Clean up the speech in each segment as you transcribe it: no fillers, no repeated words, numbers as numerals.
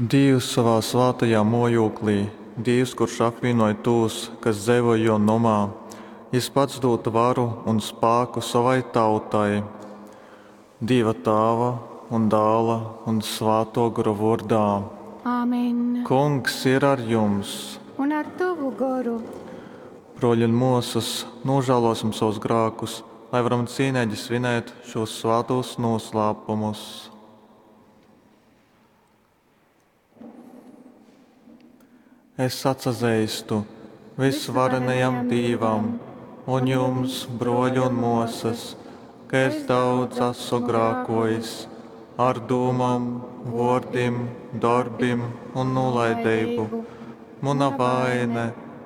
Dievs savā svētajā mojūklī, Dievs, kurš apvienoja tos, kas dzīvojo nomā, Jis pats dod varu un spēku savai tautai. Dieva Tēva un Dēla un Svēto Gara vārdā. Āmen. Kungs ir ar jums. Un ar tavu garu. Broļi un mūsas, nožēlosim savus grēkus, lai varam cienīgi svinēt šos svētos noslēpumus. Es atzīstu visvarenajam Dievam un jums, broļi un mūsas, ka es daudz esmu grēkojis ar domām, vārdiem, darbiem un nolaidību. Mana vaina,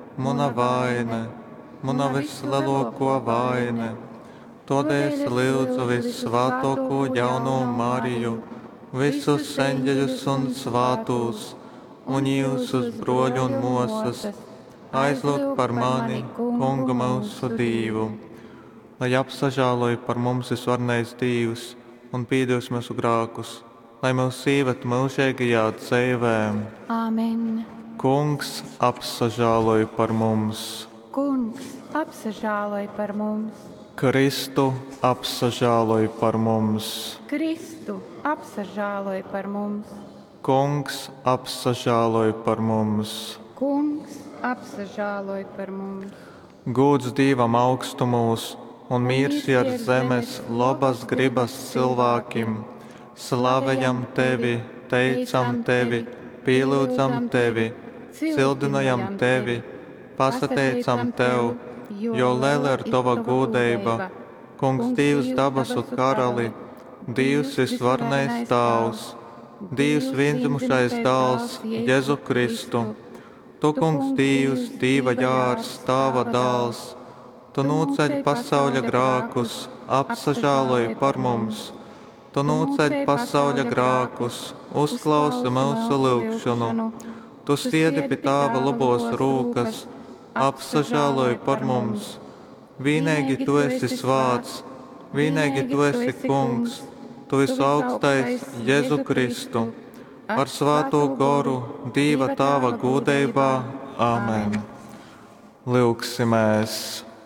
mana vislielākā vaina. Tādēļ es lūdzu visvētāko jauno Mariju, visus eņģeļus un svētos, un jūsus broļi un mūsas, aizlūgt par mani, Kungu mūsu Dievu, lai apsažāloja par mums visvarenais Dievs un piedos mūsu grēkus, lai mūs ievad mūžīgajā dzīvē. Āmen. Kungs apsažāloja par mums. Kungs apsažāloja par mums. Kristu apsažāloja par mums. Kristu apsažāloja par mums. Kungs apsažāloja par mums. Kungs apsažāloja par mums. Gūds Dievam augstumos un miers ar zemes labas gribas cilvēkiem. Slavējam Tevi, teicam Tevi, pielūdzam Tevi, cildinājam Tevi, pasateicam Tev, jo liela ir Tava godība. Kungs Dievs dabasu karali, Dievs visvarenais Tēvs, Dievs vienzimušais dēls, Jēzu Kristu. Tu, Kungs Dievs, Dieva jārs, Tava dēls, Tu noceļ pasauļa grēkus, apsažāloji par mums. Tu noceļ pasauļa grēkus, uzklausi mūsu lūgšanu. Tu stiedi pie Tava labos rūkas, apsažāloji par mums. Vienīgi Tu esi svāts, vienīgi Tu esi Kungs, Tu esi augstais Jēzu Kristu, ar Svēto Garu, Dieva Tēva godībā. Āmen. Lūksimies.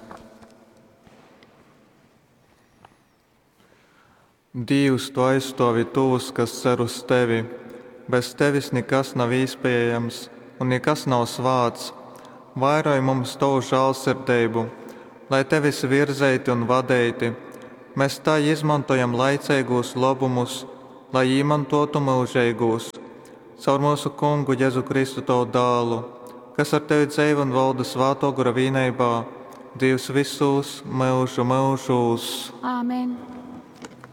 Dievs, Tu aizstāvi tos, kas cer uz Tevi. Bez Tevis nekas nav iespējams un nekas nav svāts. Vairoj mums Tavu žēlsirdību, lai Tevis virzēti un vadēti. Mēs tā izmantojam laicīgos labumus, lai izmantotu mūžīgos. Caur mūsu Kungu Jēzu Kristu Tavu dēlu, kas ar Tevi dzīvo un valda Svēto Gara vienībā, Dievs visus mūžu mūžos. Āmen.